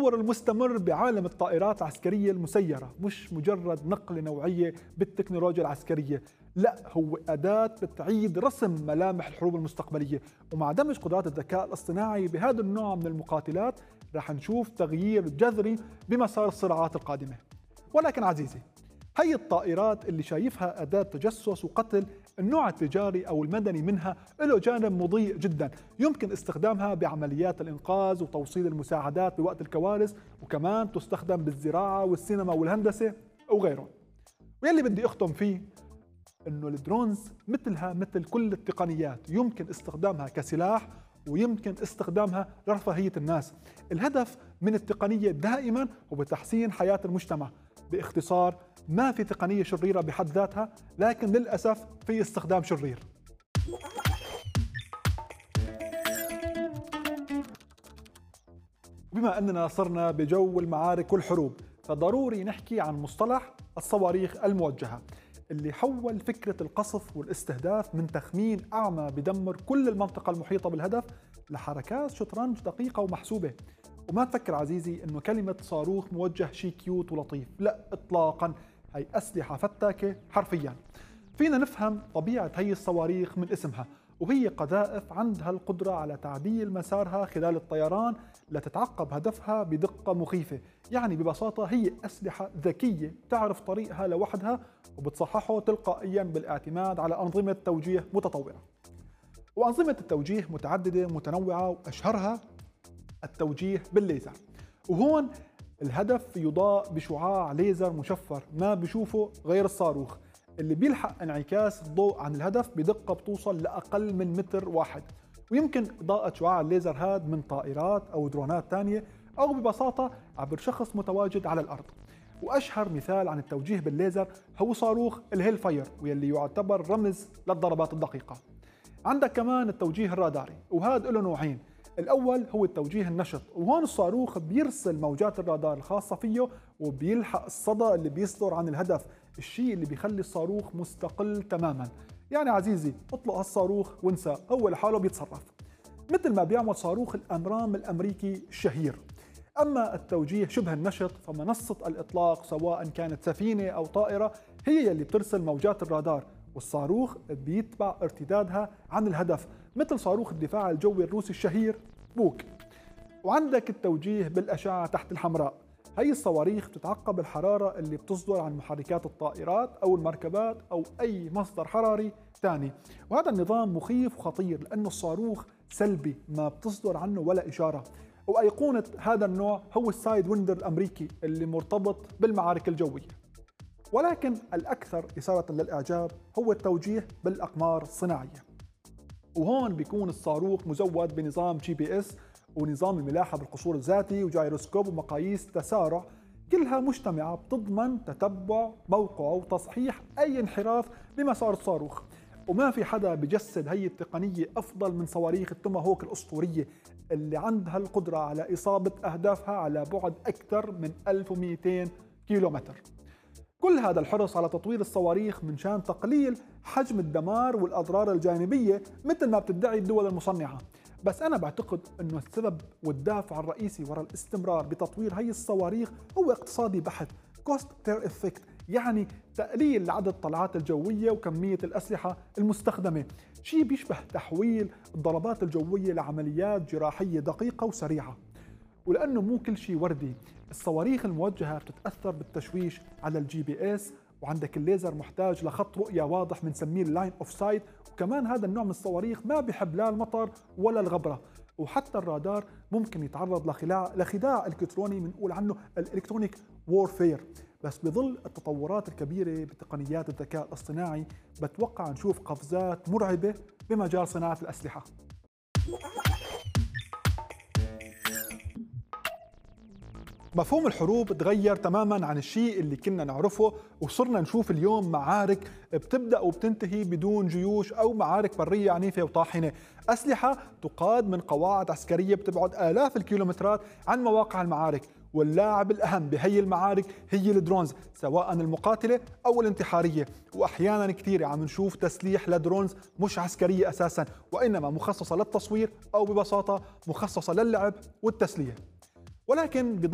التطور المستمر بعالم الطائرات العسكرية المسيرة مش مجرد نقلة نوعية بالتكنولوجيا العسكرية، لا هو أداة بتعيد رسم ملامح الحروب المستقبلية. ومع دمج قدرات الذكاء الاصطناعي بهذا النوع من المقاتلات رح نشوف تغيير جذري بمسار الصراعات القادمة. ولكن عزيزي، هي الطائرات اللي شايفها أداة تجسس وقتل، النوع التجاري أو المدني منها له جانب مضيء جدا، يمكن استخدامها بعمليات الإنقاذ وتوصيل المساعدات بوقت الكوارث، وكمان تستخدم بالزراعة والسينما والهندسة وغيرهم. واللي بدي أختم فيه إنه الدرونز مثلها مثل كل التقنيات يمكن استخدامها كسلاح ويمكن استخدامها لرفاهية الناس. الهدف من التقنية دائما هو تحسين حياة المجتمع. باختصار، ما في تقنية شريرة بحد ذاتها، لكن للأسف في استخدام شرير. بما أننا صرنا بجو المعارك والحروب، فضروري نحكي عن مصطلح الصواريخ الموجهة، اللي حول فكرة القصف والاستهداف من تخمين أعمى بدمر كل المنطقة المحيطة بالهدف لحركات شطرنج دقيقة ومحسوبة. وما تفكر عزيزي إنه كلمة صاروخ موجه شي كيوت ولطيف، لا إطلاقا، هي أسلحة فتاكة حرفيا. فينا نفهم طبيعة هي الصواريخ من اسمها، وهي قذائف عندها القدرة على تعديل مسارها خلال الطيران لتتعقب هدفها بدقة مخيفة. يعني ببساطة هي أسلحة ذكية تعرف طريقها لوحدها وبتصححه تلقائيا بالاعتماد على أنظمة توجيه متطورة. وأنظمة التوجيه متعددة متنوعة، وأشهرها التوجيه بالليزر. وهون الهدف يضاء بشعاع ليزر مشفر ما بيشوفه غير الصاروخ، اللي بيلحق انعكاس الضوء عن الهدف بدقة بتوصل لأقل من متر واحد. ويمكن إضاءة شعاع الليزر هاد من طائرات أو درونات تانية، أو ببساطة عبر شخص متواجد على الأرض. وأشهر مثال عن التوجيه بالليزر هو صاروخ الهيل فاير، واللي يعتبر رمز للضربات الدقيقة. عندك كمان التوجيه الراداري، وهذا له نوعين. الأول هو التوجيه النشط، وهون الصاروخ بيرسل موجات الرادار الخاصة فيه وبيلحق الصدى اللي بيصدر عن الهدف، الشيء اللي بيخلي الصاروخ مستقل تماما. يعني عزيزي، اطلق هالصاروخ وانسى، هو لحاله بيتصرف مثل ما بيعمل صاروخ الأمرام الأمريكي الشهير. أما التوجيه شبه النشط فمنصة الإطلاق سواء كانت سفينة أو طائرة هي اللي بترسل موجات الرادار، والصاروخ بيتبع ارتدادها عن الهدف مثل صاروخ الدفاع الجوي الروسي الشهير بوك. وعندك التوجيه بالأشعة تحت الحمراء، هي الصواريخ بتتعقب الحرارة اللي بتصدر عن محركات الطائرات أو المركبات أو أي مصدر حراري ثاني. وهذا النظام مخيف وخطير لأنه الصاروخ سلبي ما بتصدر عنه ولا إشارة. وأيقونة هذا النوع هو السايد ويندر الأمريكي اللي مرتبط بالمعارك الجوية. ولكن الأكثر إثارة للإعجاب هو التوجيه بالأقمار الصناعية، وهون بيكون الصاروخ مزود بنظام GPS ونظام الملاحة بالقصور الذاتي وجايروسكوب ومقاييس تسارع، كلها مجتمعة بتضمن تتبع موقعه وتصحيح أي انحراف بمسار الصاروخ. وما في حدا بجسد هي التقنية أفضل من صواريخ التوماهوك الأسطورية اللي عندها القدرة على إصابة أهدافها على بعد أكثر من 1200 كيلومتر. كل هذا الحرص على تطوير الصواريخ من شان تقليل حجم الدمار والأضرار الجانبية مثل ما بتدعي الدول المصنعة. بس أنا بعتقد أنه السبب والدافع الرئيسي وراء الاستمرار بتطوير هي الصواريخ هو اقتصادي بحت، cost per effect، يعني تقليل عدد الطلعات الجوية وكمية الأسلحة المستخدمة، شيء بيشبه تحويل الضربات الجوية لعمليات جراحية دقيقة وسريعة. ولأنه مو كل شيء وردي، الصواريخ الموجهة بتتأثر بالتشويش على الGPS، وعندك الليزر محتاج لخط رؤية واضح بنسميه اللاين اوف سايت، وكمان هذا النوع من الصواريخ ما بيحب لا المطر ولا الغبرة. وحتى الرادار ممكن يتعرض لخداع الكتروني بنقول عنه الالكترونيك وورفير. بس بظل التطورات الكبيرة بتقنيات الذكاء الاصطناعي بتوقع نشوف قفزات مرعبة بمجال صناعة الأسلحة. مفهوم الحروب تغير تماما عن الشيء اللي كنا نعرفه، وصرنا نشوف اليوم معارك بتبدأ وبتنتهي بدون جيوش أو معارك برية عنيفة وطاحنة، أسلحة تقاد من قواعد عسكرية بتبعد آلاف الكيلومترات عن مواقع المعارك. واللاعب الأهم بهي المعارك هي الدرونز، سواء المقاتلة أو الانتحارية. وأحيانا كثيرة عم نشوف تسليح لدرونز مش عسكرية أساسا، وإنما مخصصة للتصوير أو ببساطة مخصصة للعب والتسلية. ولكن